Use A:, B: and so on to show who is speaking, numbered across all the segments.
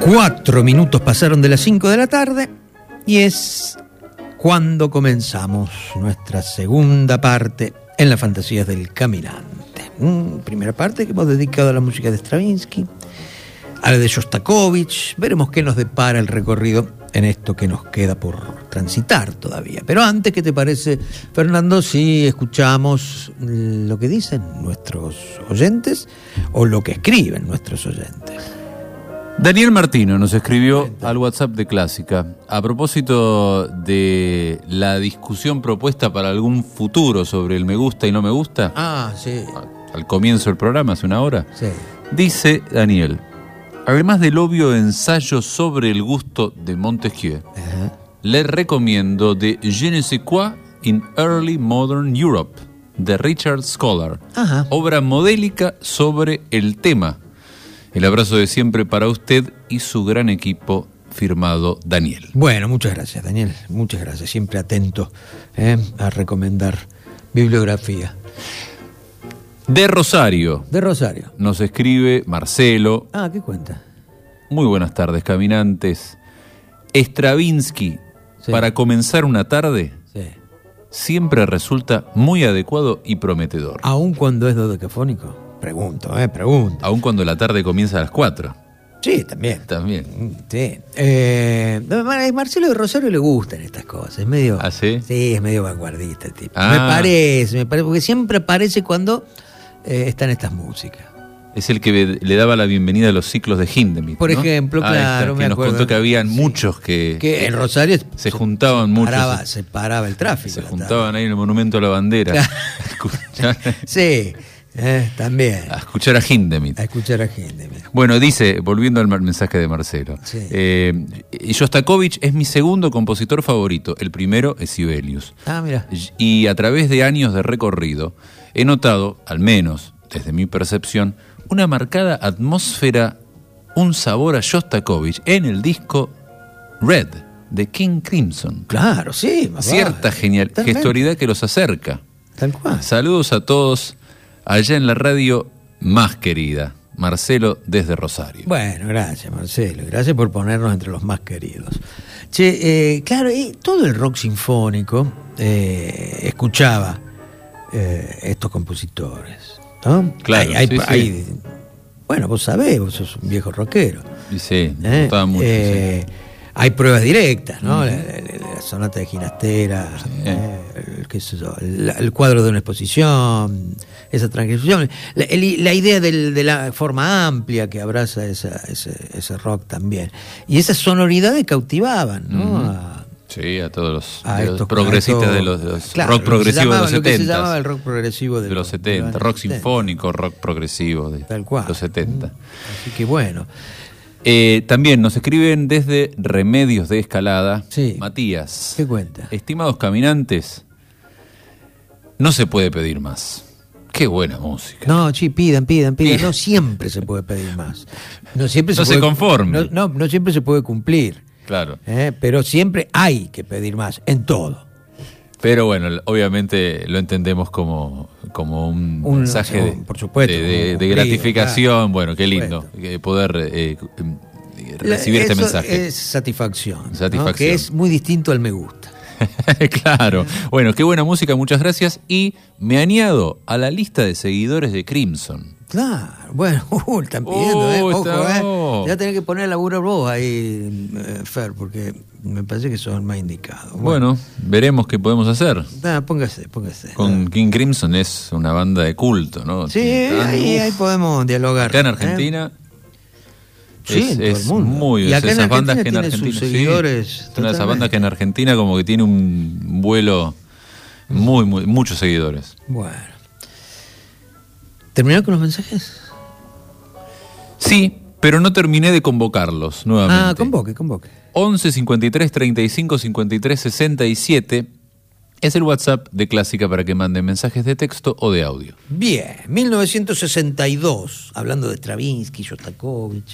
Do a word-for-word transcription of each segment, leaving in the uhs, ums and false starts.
A: Cuatro minutos pasaron de las cinco de la tarde y es cuando comenzamos nuestra segunda parte en las fantasías del caminante. Mm, primera parte que hemos dedicado a la música de Stravinsky, a la de Shostakovich. Veremos qué nos depara el recorrido en esto que nos queda por transitar todavía. Pero antes, ¿qué te parece, Fernando, si escuchamos lo que dicen nuestros oyentes o lo que escriben nuestros oyentes?
B: Daniel Martino nos escribió al WhatsApp de Clásica a propósito de la discusión propuesta para algún futuro sobre el me gusta y no me gusta.
A: Ah, sí.
B: Al comienzo del programa, hace una hora.
A: Sí.
B: Dice Daniel: además del obvio ensayo sobre el gusto de Montesquieu, uh-huh. le recomiendo de Je ne sais quoi in Early Modern Europe, de Richard Scholar, uh-huh. obra modélica sobre el tema. El abrazo de siempre para usted y su gran equipo, firmado Daniel.
A: Bueno, muchas gracias, Daniel. Muchas gracias. Siempre atento eh, a recomendar bibliografía.
B: De Rosario.
A: De Rosario.
B: Nos escribe Marcelo.
A: Ah, ¿qué cuenta?
B: Muy buenas tardes, caminantes. Stravinsky, sí. para comenzar una tarde,
A: sí.
B: siempre resulta muy adecuado y prometedor.
A: ¿Aun cuando es dodecafónico? Pregunto, eh, pregunto.
B: Aun cuando la tarde comienza a las cuatro.
A: Sí, también.
B: También.
A: Sí. Eh, Marcelo de Rosario le gustan estas cosas. Es medio.
B: ¿Ah, sí?
A: Sí, es medio vanguardista el tipo.
B: Ah.
A: Me parece, me parece, porque siempre aparece cuando eh, están estas músicas.
B: Es el que le daba la bienvenida a los ciclos de Hindemith,
A: por
B: ¿no?
A: ejemplo,
B: ah,
A: claro,
B: está,
A: me
B: que
A: acuerdo.
B: Nos contó que habían
A: sí.
B: muchos que,
A: que en Rosario
B: se, se juntaban
A: se
B: muchos.
A: Paraba, se paraba el tráfico.
B: Se juntaban ahí en el Monumento a la Bandera.
A: sí, eh, también.
B: A escuchar a Hindemith.
A: A escuchar a Hindemith.
B: Bueno, dice, volviendo al mensaje de Marcelo,
A: sí.
B: eh, Shostakovich es mi segundo compositor favorito. El primero es Sibelius.
A: Ah, mira.
B: Y a través de años de recorrido he notado, al menos desde mi percepción, una marcada atmósfera, un sabor a Shostakovich en el disco Red de King Crimson.
A: Claro, sí.
B: Cierta
A: vale.
B: genial
A: Totalmente.
B: gestualidad que los acerca.
A: Tal cual.
B: Saludos a todos allá en la radio más querida. Marcelo desde Rosario.
A: Bueno, gracias, Marcelo. Gracias por ponernos entre los más queridos. Che, eh, claro, eh, todo el rock sinfónico eh, escuchaba eh, estos compositores. ¿No?
B: Claro,
A: hay, hay,
B: sí, sí.
A: hay, bueno, vos sabés, vos sos un viejo rockero.
B: Sí, me
A: ¿Eh?
B: gustaba mucho.
A: Eh,
B: sí.
A: Hay pruebas directas, ¿no?
B: Mm.
A: La, la, la sonata de Ginastera,
B: Sí.
A: eh, el, qué sé yo, el, el cuadro de una exposición, esa transcripción, la, el, la idea del, de la forma amplia que abraza esa, ese, ese rock también. Y esas sonoridades cautivaban, ¿no?
B: Mm.
A: A,
B: Sí, a todos los,
A: a
B: de los
A: estos,
B: progresistas
A: a estos,
B: de los, de los
A: claro,
B: rock progresivo
A: llamaba,
B: de los
A: lo que se
B: setenta.
A: llamaba el rock progresivo de,
B: de los setenta, rock
A: setenta.
B: sinfónico, rock progresivo de
A: Tal cual.
B: los setenta.
A: Así que bueno.
B: Eh, también nos escriben desde Remedios de Escalada,
A: Sí.
B: Matías.
A: ¿Qué cuenta?
B: Estimados caminantes, no se puede pedir más. Qué buena música.
A: No, sí, pidan, pidan, pidan.
B: Pidan.
A: No siempre se puede pedir más. No siempre se,
B: No se
A: puede,
B: conforme.
A: No, no, no siempre se puede cumplir.
B: Claro.
A: ¿eh? Pero siempre hay que pedir más, en todo.
B: Pero bueno, obviamente lo entendemos como, como un,
A: Un-
B: mensaje de,
A: por supuesto,
B: de, de-
A: un
B: de
A: cumplido,
B: gratificación.
A: claro,
B: Bueno, qué
A: por
B: lindo
A: supuesto.
B: eh, poder eh, eh, recibir este
A: Eso
B: mensaje.
A: es satisfacción. ¿no?
B: Satisfacción.
A: Que es muy distinto al me gusta.
B: Claro. Bueno, qué buena música, muchas gracias. Y me añado a la lista de seguidores de Crimson.
A: Claro, bueno, uh, están pidiendo, ¿eh?
B: Oh,
A: Ojo,
B: está-
A: ¿eh?
B: oh.
A: Ya tenés que poner el laburo vos ahí, eh, Fer, porque me parece que son más indicados.
B: Bueno, veremos qué podemos hacer.
A: Ah, póngase, póngase.
B: Con King Crimson es una banda de culto, ¿no?
A: Sí,
B: Tan-
A: ahí,
B: uf.
A: ahí podemos dialogar.
B: Acá en
A: ¿eh?
B: Argentina
A: Sí,
B: es,
A: en todo
B: es
A: el mundo.
B: muy
A: Y acá en
B: esas bandas
A: Argentina
B: que en
A: tiene
B: Argentina
A: sus
B: sí,
A: seguidores,
B: es una de esas
A: totalmente.
B: bandas que en Argentina como que tiene un vuelo muy muy muchos seguidores.
A: Bueno. ¿Terminaron con los mensajes?
B: Sí, pero no terminé de convocarlos nuevamente.
A: Ah, convoque, convoque.
B: once cincuenta y tres treinta y cinco cincuenta y tres sesenta y siete es el WhatsApp de Clásica para que manden mensajes de texto o de audio.
A: Bien, mil novecientos sesenta y dos, hablando de Stravinsky, Shostakovich.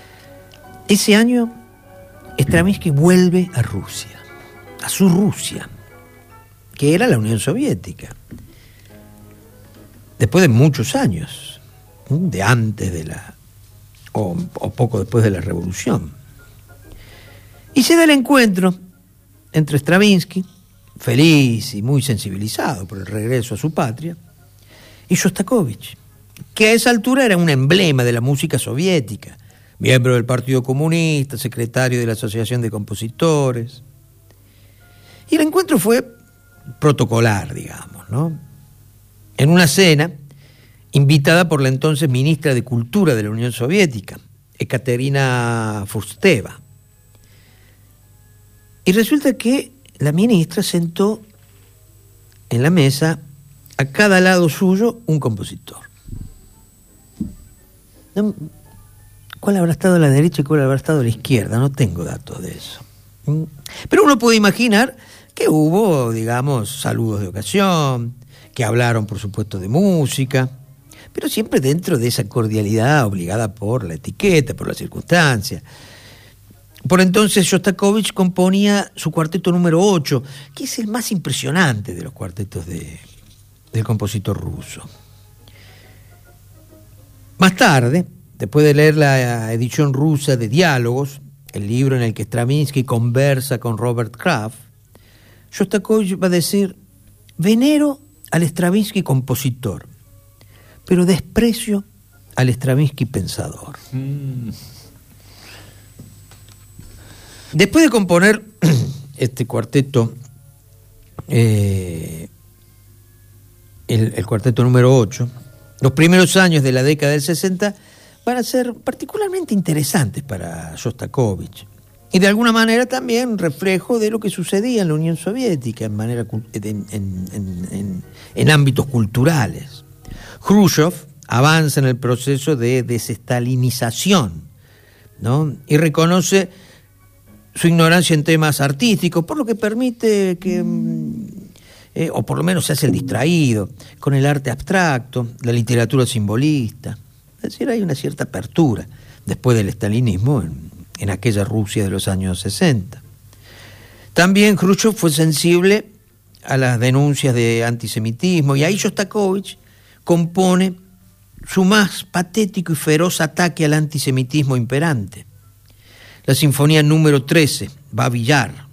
A: Ese año, Stravinsky vuelve a Rusia, a su Rusia, que era la Unión Soviética. Después de muchos años, de antes de la o, o poco después de la Revolución. Y se da el encuentro entre Stravinsky, feliz y muy sensibilizado por el regreso a su patria, y Shostakovich, que a esa altura era un emblema de la música soviética, miembro del Partido Comunista, secretario de la Asociación de Compositores. Y el encuentro fue protocolar, digamos, ¿no? En una cena invitada por la entonces ministra de Cultura de la Unión Soviética, Ekaterina Fusteva. Y resulta que la ministra sentó en la mesa a cada lado suyo un compositor. ¿Cuál habrá estado a la derecha y cuál habrá estado a la izquierda? No tengo datos de eso. Pero uno puede imaginar que hubo, digamos, saludos de ocasión, que hablaron, por supuesto, de música, pero siempre dentro de esa cordialidad obligada por la etiqueta, por las circunstancias. Por entonces Shostakovich componía su cuarteto número ocho, que es el más impresionante de los cuartetos de, del compositor ruso. Más tarde, después de leer la edición rusa de Diálogos, el libro en el que Stravinsky conversa con Robert Kraft, Shostakovich va a decir: venero al Stravinsky compositor, pero desprecio al Stravinsky pensador. Mm. Después de componer este cuarteto, eh, el, el cuarteto número ocho, los primeros años de la década del sesenta van a ser particularmente interesantes para Shostakovich y de alguna manera también reflejo de lo que sucedía en la Unión Soviética en, manera, en, en, en, en ámbitos culturales. Khrushchev avanza en el proceso de desestalinización, ¿no? Y reconoce su ignorancia en temas artísticos, por lo que permite que, eh, o por lo menos se hace el distraído, con el arte abstracto, la literatura simbolista. Es decir, hay una cierta apertura después del estalinismo en, en aquella Rusia de los años sesenta. También Khrushchev fue sensible a las denuncias de antisemitismo, y ahí Shostakovich compone su más patético y feroz ataque al antisemitismo imperante, la sinfonía número trece, Babillar.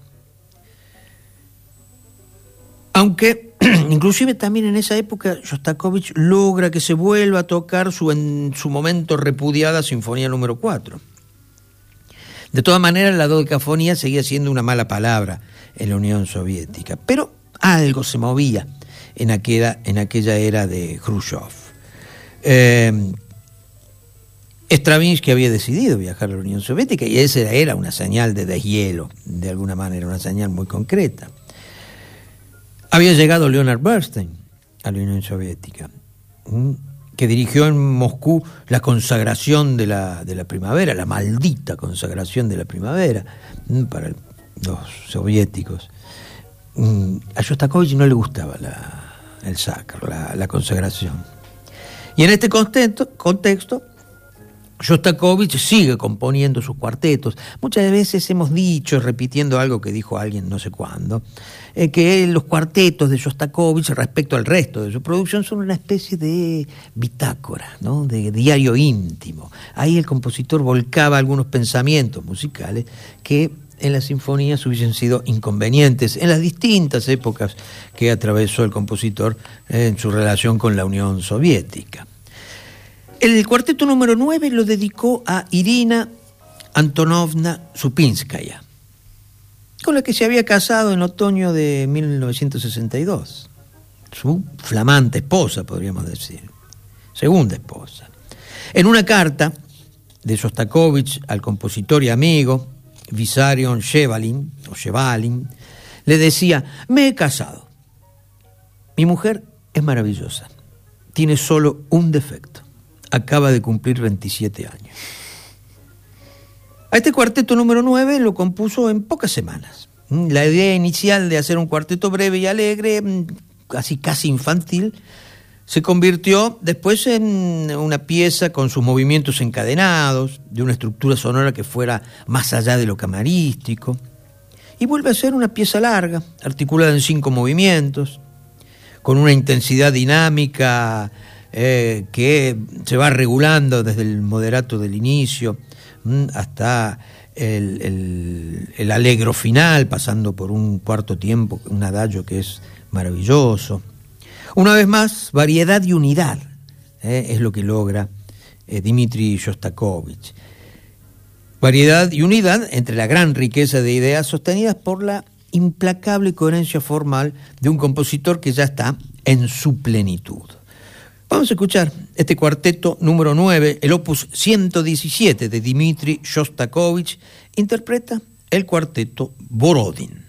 A: Aunque, inclusive también en esa época, Shostakovich logra que se vuelva a tocar su en su momento repudiada sinfonía número cuatro. De todas maneras, la dodecafonía seguía siendo una mala palabra en la Unión Soviética, pero algo se movía en aquella, en aquella era de Khrushchev. Eh, Stravinsky había decidido viajar a la Unión Soviética y esa era una señal de deshielo, de alguna manera, una señal muy concreta. Había llegado Leonard Bernstein a la Unión Soviética, que dirigió en Moscú la consagración de la, de la primavera, la maldita consagración de la primavera para los soviéticos. A Shostakovich no le gustaba la, el sacro, la, la consagración. Y en este contexto, contexto Shostakovich sigue componiendo sus cuartetos. Muchas veces hemos dicho, repitiendo algo que dijo alguien no sé cuándo, eh, que los cuartetos de Shostakovich respecto al resto de su producción son una especie de bitácora, ¿no? De diario íntimo. Ahí el compositor volcaba algunos pensamientos musicales que en las sinfonías hubiesen sido inconvenientes en las distintas épocas que atravesó el compositor en su relación con la Unión Soviética. El cuarteto número nueve lo dedicó a Irina Antonovna Supinskaya, con la que se había casado en otoño de mil novecientos sesenta y dos. Su flamante esposa, podríamos decir. Segunda esposa. En una carta de Shostakovich al compositor y amigo Vissarion Shevalin, o Shevalin, le decía: me he casado. Mi mujer es maravillosa. Tiene solo un defecto. Acaba de cumplir veintisiete años. A este cuarteto número nueve lo compuso en pocas semanas. La idea inicial de hacer un cuarteto breve y alegre, casi casi infantil, se convirtió después en una pieza con sus movimientos encadenados, de una estructura sonora que fuera más allá de lo camarístico, y vuelve a ser una pieza larga, articulada en cinco movimientos, con una intensidad dinámica eh, que se va regulando desde el moderato del inicio mm, hasta el, el, el allegro final, pasando por un cuarto tiempo, un adagio que es maravilloso. Una vez más, variedad y unidad eh, es lo que logra eh, Dmitri Shostakovich. Variedad y unidad entre la gran riqueza de ideas sostenidas por la implacable coherencia formal de un compositor que ya está en su plenitud. Vamos a escuchar este cuarteto número nueve, el opus ciento diecisiete de Dmitri Shostakovich, interpreta el cuarteto Borodin.